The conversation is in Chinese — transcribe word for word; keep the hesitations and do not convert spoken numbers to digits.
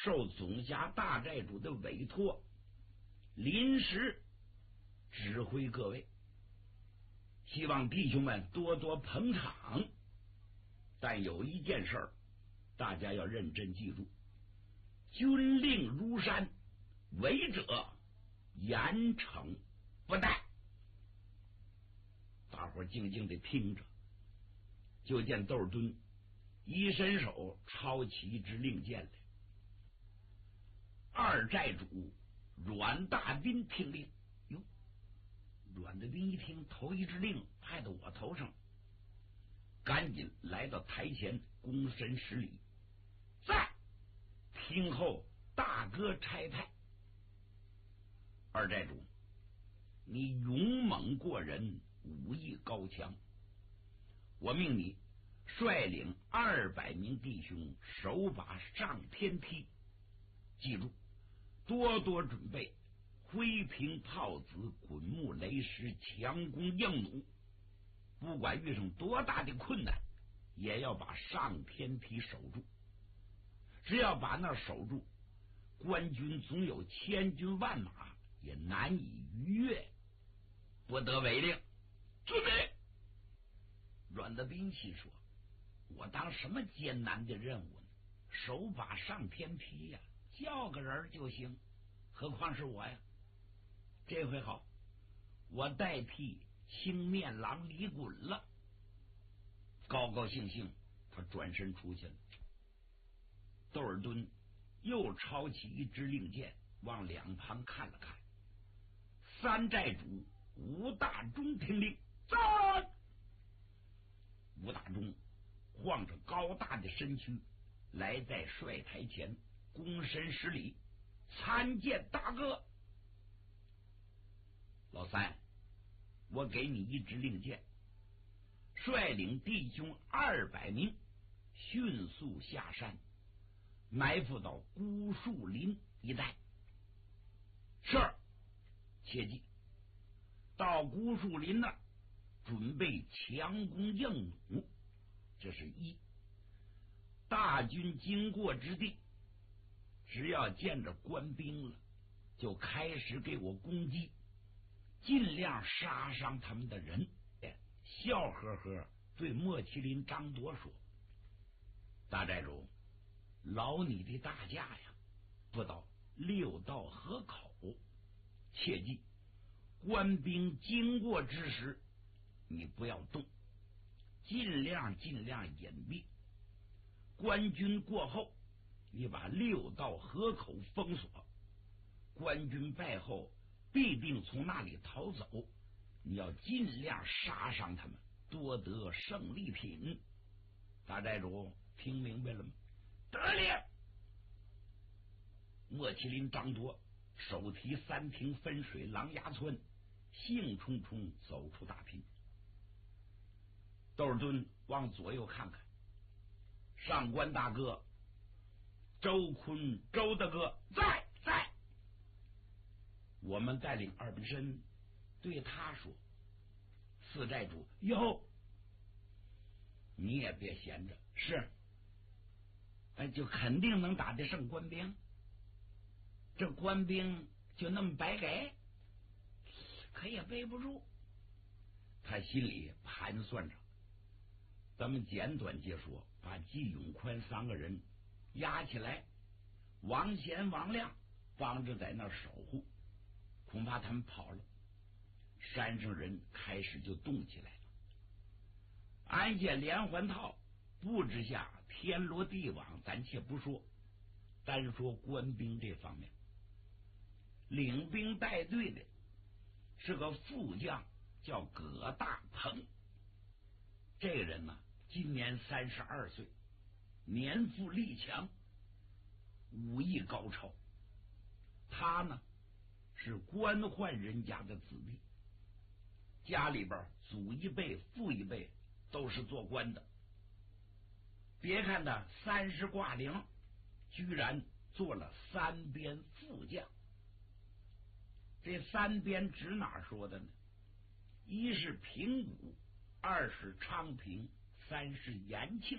受总辖大寨主的委托，临时指挥各位，希望弟兄们多多捧场。但有一件事儿，大家要认真记住：军令如山，违者严惩不贷。大伙儿静静的听着，就见窦敦一伸手抄起一支令箭来。二寨主阮大斌听令，哟，阮大斌一听头一支令派到我头上，赶紧来到台前躬身施礼，在听候大哥差派。二寨主，你勇猛过人，武艺高强，我命你率领二百名弟兄手把上天梯，记住，多多准备挥瓶炮子、滚木雷石、强弓硬弩，不管遇上多大的困难，也要把上天梯守住。只要把那守住，官军总有千军万马，也难以逾越。不得违令。准备。阮德斌心说：我当什么艰难的任务呢？手把上天梯呀、啊，叫个人就行，何况是我呀？这回好，我代替青面郎李衮了。高高兴兴，他转身出去了。窦尔敦又抄起一支令箭，往两旁看了看。三寨主吴大忠听令，站！吴大忠晃着高大的身躯，来在帅台前，躬身施礼，参见大哥。老三，我给你一支令箭，率领弟兄二百名，迅速下山，埋伏到孤树林一带。是，切记，到孤树林那儿准备强弓硬弩，这是一。大军经过之地，只要见着官兵了，就开始给我攻击，尽量杀伤他们的人。笑呵呵对莫麒麟张铎说：大寨主，劳你的大驾呀，不到六道河口，切记官兵经过之时，你不要动，尽量尽量隐蔽。官军过后，你把六道河口封锁，官军败后必定从那里逃走，你要尽量杀伤他们，多得胜利品。大寨主听明白了吗？得令。莫麒麟张铎手提三瓶分水狼牙窜，兴冲冲走出大厅。窦尔敦往左右看看，上官大哥周坤周大哥在在。我们带领二比身对他说：四寨主哟，你也别闲着，是，哎，就肯定能打得胜官兵。这官兵就那么白给，可也背不住。他心里盘算着，咱们简短截说，把季永宽三个人押起来，王贤、王亮帮着在那守护，恐怕他们跑了，山上人开始就动起来了。安下连环套，布置下天罗地网，咱且不说，单说官兵这方面，领兵带队的是个副将，叫葛大鹏。这个人呢，今年三十二岁，年富力强，武艺高超。他呢是官宦人家的子弟，家里边祖一辈父一辈都是做官的。别看他三十挂零，居然做了三边副将。这三边指哪说的呢？一是平谷，二是昌平，三是延庆。